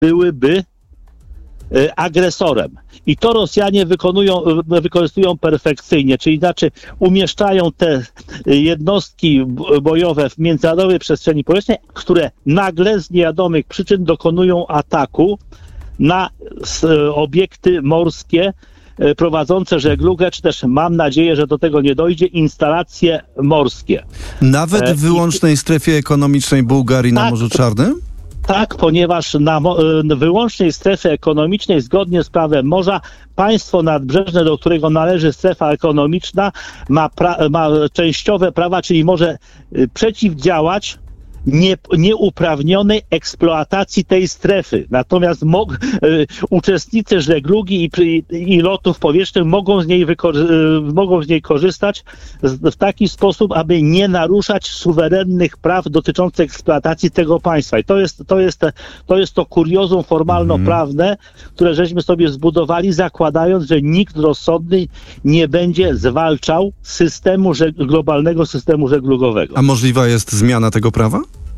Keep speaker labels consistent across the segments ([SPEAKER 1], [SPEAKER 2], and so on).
[SPEAKER 1] byłyby agresorem. I to Rosjanie wykorzystują perfekcyjnie, czyli znaczy umieszczają te jednostki bojowe w międzynarodowej przestrzeni powietrznej, które nagle z niewiadomych przyczyn dokonują ataku na obiekty morskie prowadzące żeglugę, czy też mam nadzieję, że do tego nie dojdzie, instalacje morskie.
[SPEAKER 2] Nawet w wyłącznej strefie ekonomicznej Bułgarii na Morzu Czarnym?
[SPEAKER 1] Tak, ponieważ na wyłącznej strefie ekonomicznej, zgodnie z prawem morza, państwo nadbrzeżne, do którego należy strefa ekonomiczna, ma częściowe prawa, czyli może przeciwdziałać nieuprawnionej eksploatacji tej strefy. Natomiast uczestnicy żeglugi i lotów powietrznych mogą z niej korzystać w taki sposób, aby nie naruszać suwerennych praw dotyczących eksploatacji tego państwa. I to jest to kuriozum formalno-prawne, które żeśmy sobie zbudowali, zakładając, że nikt rozsądny nie będzie zwalczał globalnego systemu żeglugowego.
[SPEAKER 2] A możliwa jest zmiana tego prawa?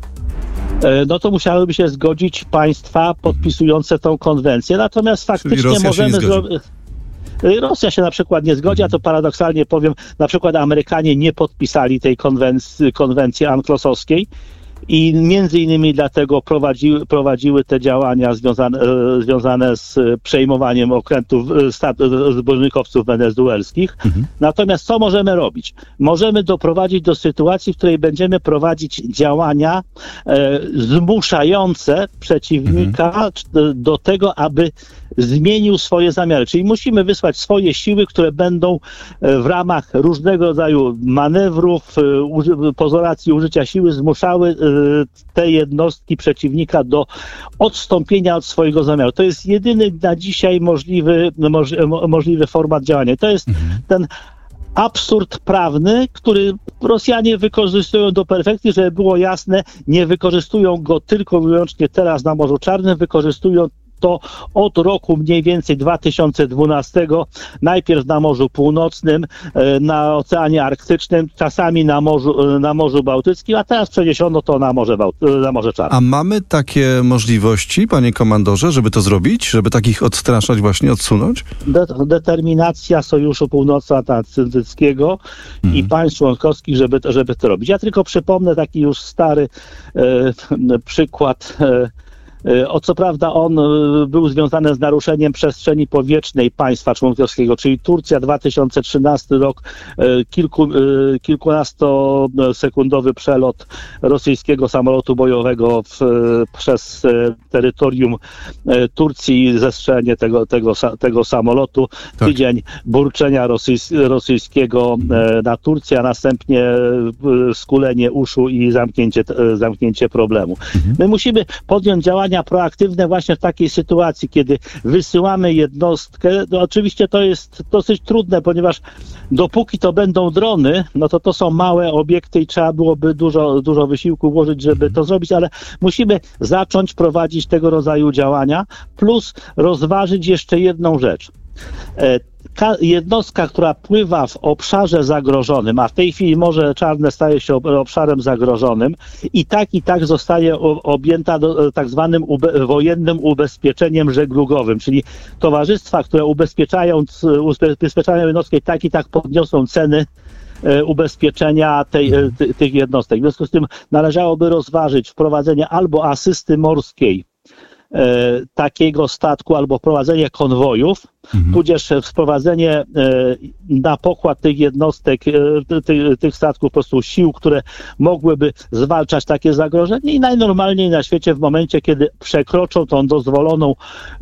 [SPEAKER 1] No to musiałyby się zgodzić państwa podpisujące tą konwencję. Natomiast faktycznie możemy zrobić... Rosja się na przykład nie zgodzi, a to paradoksalnie powiem, na przykład Amerykanie nie podpisali tej konwencji anklosowskiej i między innymi dlatego prowadziły te działania związane z przejmowaniem okrętów zbożnikowców wenezuelskich. Natomiast co możemy robić? Możemy doprowadzić do sytuacji, w której będziemy prowadzić działania zmuszające przeciwnika do tego, aby zmienił swoje zamiary. Czyli musimy wysłać swoje siły, które będą w ramach różnego rodzaju manewrów, pozoracji użycia siły zmuszały te jednostki przeciwnika do odstąpienia od swojego zamiaru. To jest jedyny na dzisiaj możliwy format działania. To jest ten absurd prawny, który Rosjanie wykorzystują do perfekcji, żeby było jasne, nie wykorzystują go tylko i wyłącznie teraz na Morzu Czarnym, wykorzystują to od roku mniej więcej 2012, najpierw na Morzu Północnym, na Oceanie Arktycznym, czasami na Morzu Bałtyckim, a teraz przeniesiono to na Morze Czarne.
[SPEAKER 2] A mamy takie możliwości, panie komandorze, żeby to zrobić? Żeby takich odstraszać, właśnie odsunąć?
[SPEAKER 1] Determinacja Sojuszu Północnoatlantyckiego i państw członkowskich, żeby to robić. Ja tylko przypomnę taki już stary przykład. Co prawda on był związany z naruszeniem przestrzeni powietrznej państwa członkowskiego, czyli Turcja, 2013 rok, kilkunastosekundowy przelot rosyjskiego samolotu bojowego przez terytorium Turcji i zestrzelenie tego samolotu. Tak. Tydzień burczenia rosyjskiego na Turcję, a następnie skulenie uszu i zamknięcie problemu. My musimy podjąć działania proaktywne właśnie w takiej sytuacji, kiedy wysyłamy jednostkę. No oczywiście to jest dosyć trudne, ponieważ dopóki to będą drony, no to są małe obiekty i trzeba byłoby dużo wysiłku włożyć, żeby to zrobić, ale musimy zacząć prowadzić tego rodzaju działania, plus rozważyć jeszcze jedną rzecz. Jednostka, która pływa w obszarze zagrożonym, a w tej chwili Morze Czarne staje się obszarem zagrożonym i tak zostaje objęta tak zwanym wojennym ubezpieczeniem żeglugowym, czyli towarzystwa, które ubezpieczają jednostkę i tak podniosą ceny ubezpieczenia tych jednostek. W związku z tym należałoby rozważyć wprowadzenie albo asysty morskiej takiego statku albo prowadzenie konwojów, tudzież wprowadzenie na pokład tych jednostek, tych statków po prostu sił, które mogłyby zwalczać takie zagrożenie i najnormalniej na świecie w momencie, kiedy przekroczą tą dozwoloną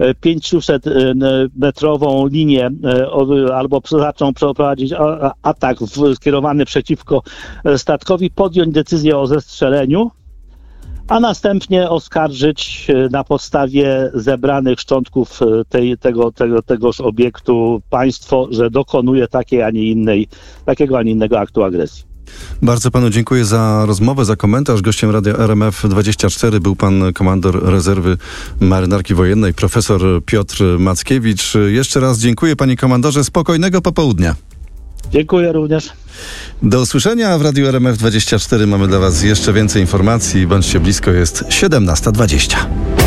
[SPEAKER 1] 500-metrową linię albo zaczną prowadzić atak skierowany przeciwko statkowi, podjąć decyzję o zestrzeleniu, a następnie oskarżyć na podstawie zebranych szczątków tegoż obiektu państwo, że dokonuje takiego, a nie innego aktu agresji.
[SPEAKER 2] Bardzo panu dziękuję za rozmowę, za komentarz. Gościem Radia RMF24 był pan komandor rezerwy marynarki wojennej, profesor Piotr Mackiewicz. Jeszcze raz dziękuję, panie komandorze. Spokojnego popołudnia.
[SPEAKER 1] Dziękuję również.
[SPEAKER 2] Do usłyszenia w Radiu RMF24. Mamy dla was jeszcze więcej informacji. Bądźcie blisko, jest 17:20.